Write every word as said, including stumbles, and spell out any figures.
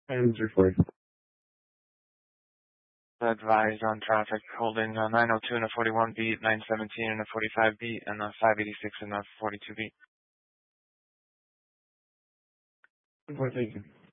And three forty. Advised on traffic holding uh, nine oh two and a forty-one beat, nine seventeen and a forty-five beat, and a five eighty-six and a forty-two beat. Thank you.